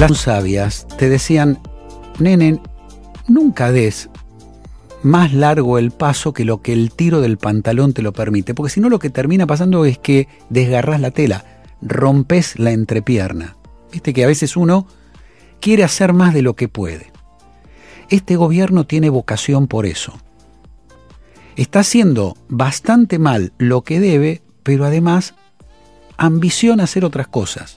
Las sabias te decían, nene, nunca des más largo el paso que lo que el tiro del pantalón te lo permite, porque si no lo que termina pasando es que desgarrás la tela, rompes la entrepierna. Viste que a veces uno quiere hacer más de lo que puede. Este gobierno tiene vocación por eso. Está haciendo bastante mal lo que debe, pero además ambiciona hacer otras cosas.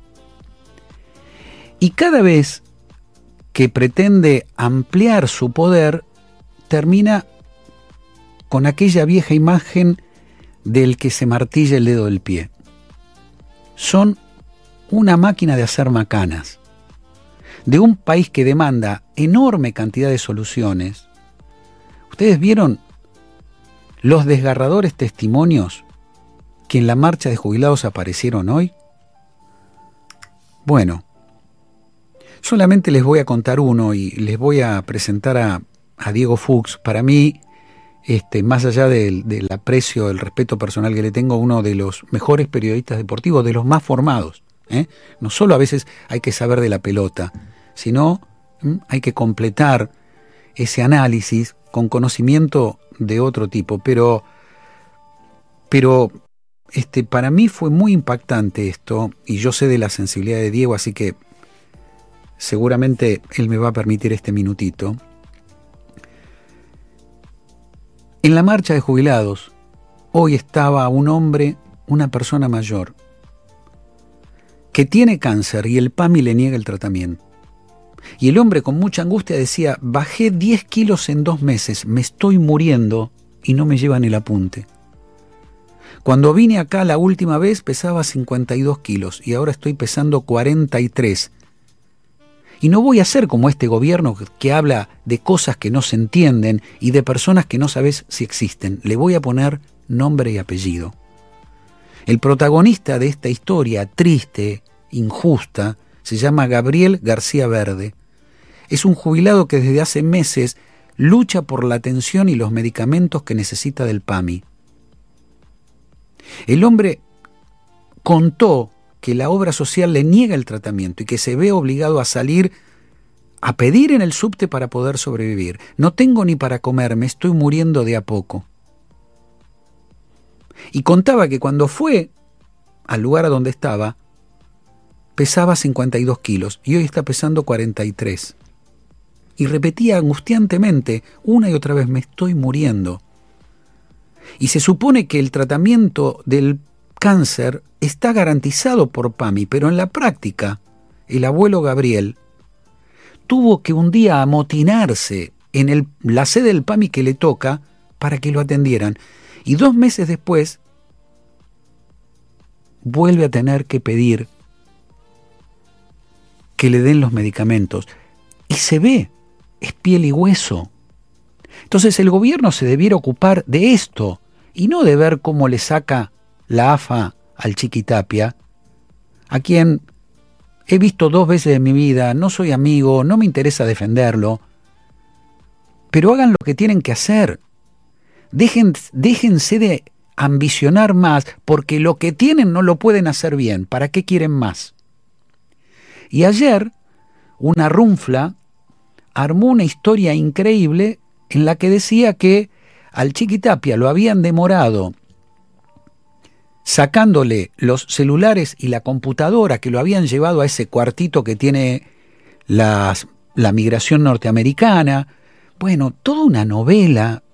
Y cada vez que pretende ampliar su poder, termina con aquella vieja imagen del que se martilla el dedo del pie. Son una máquina de hacer macanas. De un país que demanda enorme cantidad de soluciones. ¿Ustedes vieron los desgarradores testimonios que en la marcha de jubilados aparecieron hoy? Bueno, solamente les voy a contar uno y les voy a presentar a Diego Fuchs. Para mí, más allá del aprecio, el respeto personal que le tengo, uno de los mejores periodistas deportivos, de los más formados. No solo a veces hay que saber de la pelota, sino hay que completar ese análisis con conocimiento de otro tipo. Pero para mí fue muy impactante esto, y yo sé de la sensibilidad de Diego, así que seguramente él me va a permitir este minutito. En la marcha de jubilados, hoy estaba un hombre, una persona mayor, que tiene cáncer y el PAMI le niega el tratamiento. Y el hombre con mucha angustia decía, bajé 10 kilos en 2 meses, me estoy muriendo y no me llevan el apunte. Cuando vine acá la última vez pesaba 52 kilos y ahora estoy pesando 43. Y no voy a ser como este gobierno que habla de cosas que no se entienden y de personas que no sabes si existen. Le voy a poner nombre y apellido. El protagonista de esta historia triste, injusta, se llama Gabriel García Verde. Es un jubilado que desde hace meses lucha por la atención y los medicamentos que necesita del PAMI. El hombre contó que la obra social le niega el tratamiento y que se ve obligado a salir a pedir en el subte para poder sobrevivir. No tengo ni para comer, me estoy muriendo de a poco. Y contaba que cuando fue al lugar a donde estaba, pesaba 52 kilos y hoy está pesando 43. Y repetía angustiantemente una y otra vez, me estoy muriendo. Y se supone que el tratamiento del cáncer está garantizado por PAMI, pero en la práctica, el abuelo Gabriel tuvo que un día amotinarse en la sede del PAMI que le toca para que lo atendieran. Y 2 meses después, vuelve a tener que pedir que le den los medicamentos. Y se ve, es piel y hueso. Entonces el gobierno se debiera ocupar de esto y no de ver cómo le saca la AFA al Chiquitapia, a quien he visto 2 veces en mi vida, no soy amigo, no me interesa defenderlo, pero hagan lo que tienen que hacer. Déjense de ambicionar más, porque lo que tienen no lo pueden hacer bien. ¿Para qué quieren más? Y ayer, una runfla armó una historia increíble en la que decía que al Chiquitapia lo habían demorado sacándole los celulares y la computadora, que lo habían llevado a ese cuartito que tiene la migración norteamericana. Bueno, toda una novela